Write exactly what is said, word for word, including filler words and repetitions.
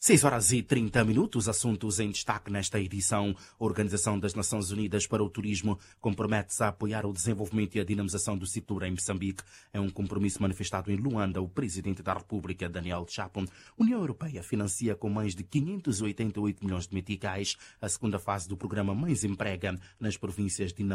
seis horas e trinta minutos, assuntos em destaque nesta edição. A Organização das Nações Unidas para o Turismo compromete-se a apoiar o desenvolvimento e a dinamização do setor em Moçambique. É um compromisso manifestado em Luanda. O presidente da República, Daniel Chapo. União Europeia financia com mais de quinhentos e oitenta e oito milhões de meticais a segunda fase do programa Mais Emprega nas províncias de